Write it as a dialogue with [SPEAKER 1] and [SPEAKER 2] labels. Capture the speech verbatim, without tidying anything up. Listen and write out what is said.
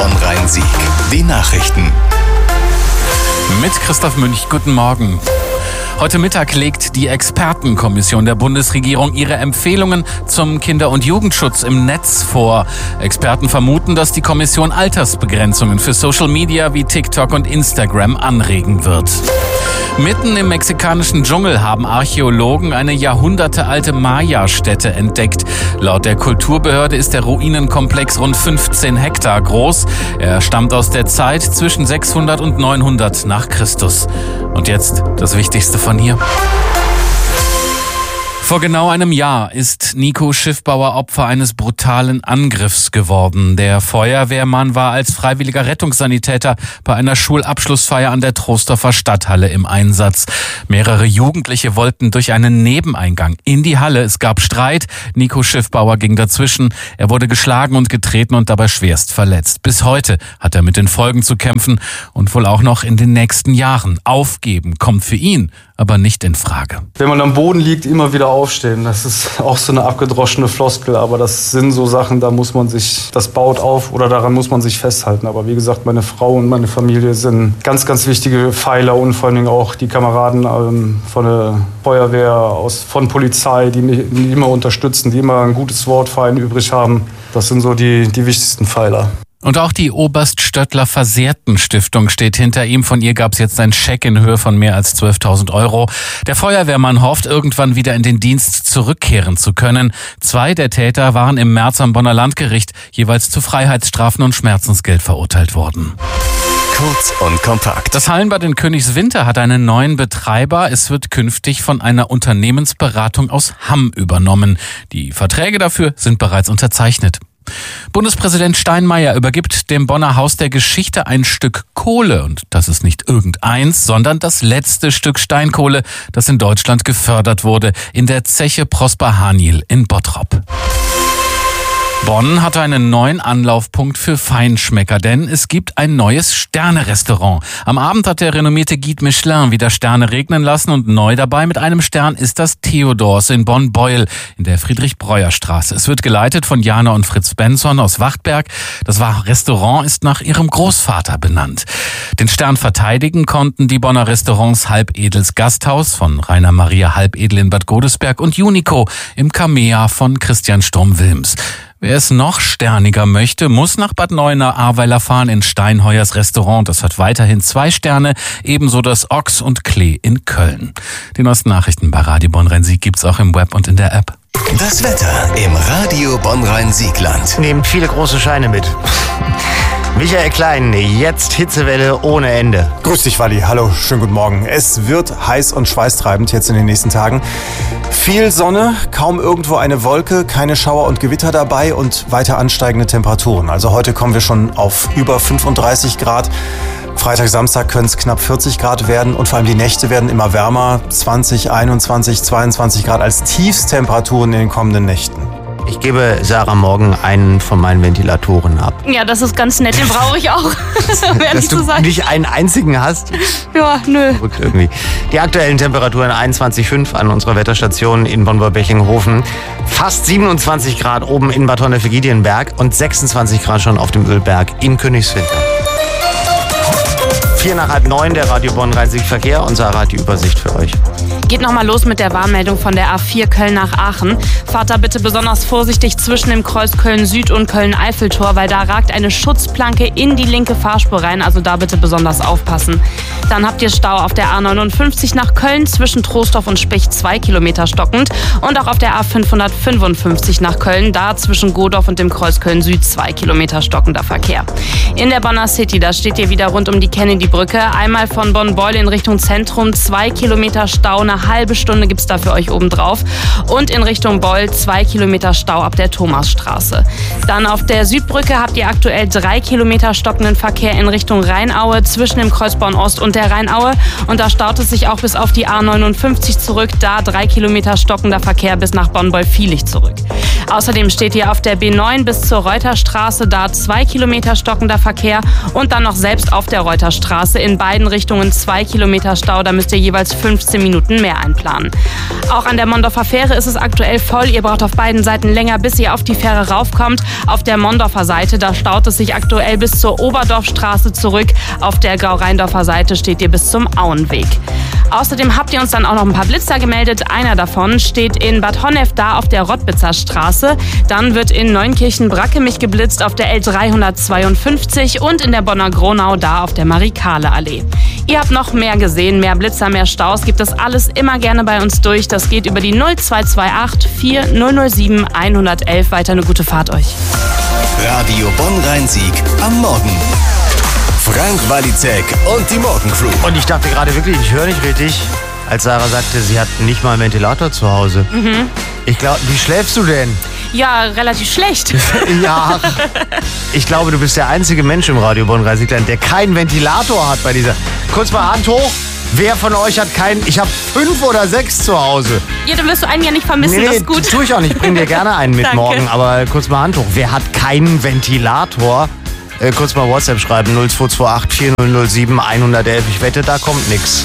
[SPEAKER 1] Bonn-Rhein-Sieg. Die Nachrichten.
[SPEAKER 2] Mit Christoph Münch, guten Morgen. Heute Mittag legt die Expertenkommission der Bundesregierung ihre Empfehlungen zum Kinder- und Jugendschutz im Netz vor. Experten vermuten, dass die Kommission Altersbegrenzungen für Social Media wie TikTok und Instagram anregen wird. Mitten im mexikanischen Dschungel haben Archäologen eine jahrhundertealte Maya-Stätte entdeckt. Laut der Kulturbehörde ist der Ruinenkomplex rund fünfzehn Hektar groß. Er stammt aus der Zeit zwischen sechshundert und neunhundert nach Christus. Und jetzt das Wichtigste von hier. Vor genau einem Jahr ist Nico Schiffbauer Opfer eines brutalen Angriffs geworden. Der Feuerwehrmann war als freiwilliger Rettungssanitäter bei einer Schulabschlussfeier an der Troisdorfer Stadthalle im Einsatz. Mehrere Jugendliche wollten durch einen Nebeneingang in die Halle. Es gab Streit. Nico Schiffbauer ging dazwischen. Er wurde geschlagen und getreten und dabei schwerst verletzt. Bis heute hat er mit den Folgen zu kämpfen und wohl auch noch in den nächsten Jahren. Aufgeben kommt für ihn aber nicht in Frage.
[SPEAKER 3] Wenn man am Boden liegt, immer wieder aufstehen. Das ist auch so eine abgedroschene Floskel, aber das sind so Sachen, da muss man sich, das baut auf oder daran muss man sich festhalten. Aber wie gesagt, meine Frau und meine Familie sind ganz, ganz wichtige Pfeiler und vor allen Dingen auch die Kameraden ähm, von der Feuerwehr, aus, von Polizei, die mich die immer unterstützen, die immer ein gutes Wort für einen übrig haben. Das sind so die, die wichtigsten Pfeiler.
[SPEAKER 2] Und auch die Oberststöttler Versehrten-Stiftung steht hinter ihm. Von ihr gab es jetzt einen Scheck in Höhe von mehr als zwölftausend Euro. Der Feuerwehrmann hofft, irgendwann wieder in den Dienst zurückkehren zu können. Zwei der Täter waren im März am Bonner Landgericht jeweils zu Freiheitsstrafen und Schmerzensgeld verurteilt worden.
[SPEAKER 1] Kurz und kompakt.
[SPEAKER 2] Das Hallenbad in Königswinter hat einen neuen Betreiber. Es wird künftig von einer Unternehmensberatung aus Hamm übernommen. Die Verträge dafür sind bereits unterzeichnet. Bundespräsident Steinmeier übergibt dem Bonner Haus der Geschichte ein Stück Kohle. Und das ist nicht irgendeins, sondern das letzte Stück Steinkohle, das in Deutschland gefördert wurde, in der Zeche Prosper Haniel in Bottrop. Bonn hat einen neuen Anlaufpunkt für Feinschmecker, denn es gibt ein neues Sterne-Restaurant. Am Abend hat der renommierte Guide Michelin wieder Sterne regnen lassen und neu dabei mit einem Stern ist das Theodors in Bonn-Beuel in der Friedrich-Breuer-Straße. Es wird geleitet von Jana und Fritz Benson aus Wachtberg. Das Restaurant ist nach ihrem Großvater benannt. Den Stern verteidigen konnten die Bonner Restaurants Halbedels Gasthaus von Rainer Maria Halbedel in Bad Godesberg und Unico im Kamea von Christian Sturm-Wilms. Wer es noch sterniger möchte, muss nach Bad Neuenahr-Ahrweiler fahren in Steinheuers Restaurant. Das hat weiterhin zwei Sterne, ebenso das Ochs und Klee in Köln. Die neuesten Nachrichten bei Radio Bonn-Rhein-Sieg gibt's auch im Web und in der App.
[SPEAKER 1] Das Wetter im Radio Bonn-Rhein-Siegland.
[SPEAKER 4] Nehmt viele große Scheine mit. Michael Klein, jetzt Hitzewelle ohne Ende.
[SPEAKER 5] Grüß dich, Walli. Hallo, schönen guten Morgen. Es wird heiß und schweißtreibend jetzt in den nächsten Tagen. Viel Sonne, kaum irgendwo eine Wolke, keine Schauer und Gewitter dabei und weiter ansteigende Temperaturen. Also heute kommen wir schon auf über fünfunddreißig Grad. Freitag, Samstag können es knapp vierzig Grad werden und vor allem die Nächte werden immer wärmer. zwanzig, einundzwanzig, zweiundzwanzig Grad als Tiefstemperaturen in den kommenden Nächten.
[SPEAKER 4] Ich gebe Sarah morgen einen von meinen Ventilatoren ab.
[SPEAKER 6] Ja, das ist ganz nett, den brauche ich auch.
[SPEAKER 4] Dass du nicht einen einzigen hast?
[SPEAKER 6] Ja, nö.
[SPEAKER 4] Verrückt irgendwie. Die aktuellen Temperaturen einundzwanzig Komma fünf an unserer Wetterstation in Bonn-Bechinghofen. Fast siebenundzwanzig Grad oben in Bad Honnef-Giedienberg und sechsundzwanzig Grad schon auf dem Ölberg in Königswinter. Vier nach halb neun, der Radio Bonn-Rhein-Sieg Verkehr und Sarah hat die Übersicht für euch.
[SPEAKER 6] Geht nochmal los mit der Warnmeldung von der A vier Köln nach Aachen. Fahrt da bitte besonders vorsichtig zwischen dem Kreuz Köln-Süd und Köln-Eiffeltor, weil da ragt eine Schutzplanke in die linke Fahrspur rein, also da bitte besonders aufpassen. Dann habt ihr Stau auf der A neunundfünfzig nach Köln zwischen Troisdorf und Specht zwei Kilometer stockend und auch auf der A fünfhundertfünfundfünfzig nach Köln, da zwischen Godorf und dem Kreuz Köln-Süd zwei Kilometer stockender Verkehr. In der Bonner City, da steht ihr wieder rund um die Kennedy-Brücke, einmal von Bonn-Beuel in Richtung Zentrum, zwei Kilometer Stau, eine halbe Stunde gibt's da für euch obendrauf. Und in Richtung Beuel zwei Kilometer Stau ab der Thomasstraße. Dann auf der Südbrücke habt ihr aktuell drei Kilometer stockenden Verkehr in Richtung Rheinaue zwischen dem Kreuz Bonn-Ost und der Rheinaue. Und da staut es sich auch bis auf die A neunundfünfzig zurück, da drei Kilometer stockender Verkehr bis nach Bonn-Beuel-Viehlich zurück. Außerdem steht hier auf der B neun bis zur Reuterstraße da zwei Kilometer stockender Verkehr und dann noch selbst auf der Reuterstraße in beiden Richtungen zwei Kilometer Stau. Da müsst ihr jeweils fünfzehn Minuten mehr einplanen. Auch an der Mondorfer Fähre ist es aktuell voll. Ihr braucht auf beiden Seiten länger, bis ihr auf die Fähre raufkommt. Auf der Mondorfer Seite, da staut es sich aktuell bis zur Oberdorfstraße zurück. Auf der Grau-Rheindorfer Seite steht ihr bis zum Auenweg. Außerdem habt ihr uns dann auch noch ein paar Blitzer gemeldet. Einer davon steht in Bad Honnef da auf der Rottbitzer Straße. Dann wird in Neunkirchen-Brackemich geblitzt auf der L dreihundertzweiundfünfzig und in der Bonner Gronau da auf der Marie-Kahle-Allee. Ihr habt noch mehr gesehen, mehr Blitzer, mehr Staus. Gibt das alles immer gerne bei uns durch. Das geht über die null zwei zwei acht vier null null sieben eins null eins. Weiter eine gute Fahrt euch.
[SPEAKER 1] Radio Bonn-Rhein-Sieg am Morgen. Frank Walizek und die Morgencrew.
[SPEAKER 4] Und ich dachte gerade wirklich, ich höre nicht richtig, als Sarah sagte, sie hat nicht mal einen Ventilator zu Hause. Mhm. Ich glaube, wie schläfst du denn?
[SPEAKER 6] Ja, relativ schlecht.
[SPEAKER 4] Ja, ich glaube, du bist der einzige Mensch im Radio Bonn-Rhein-Sieg-Land, der keinen Ventilator hat bei dieser. Kurz mal Hand hoch. Wer von euch hat keinen? Ich habe fünf oder sechs zu Hause.
[SPEAKER 6] Ja, dann wirst du einen ja nicht vermissen,
[SPEAKER 4] nee,
[SPEAKER 6] das ist gut.
[SPEAKER 4] Tue ich auch nicht. Ich bring dir gerne einen mit morgen. Aber kurz mal Hand hoch. Wer hat keinen Ventilator? Äh, kurz mal WhatsApp schreiben. null zwei zwei acht vier null null sieben eins null eins. Ich wette, da kommt nichts.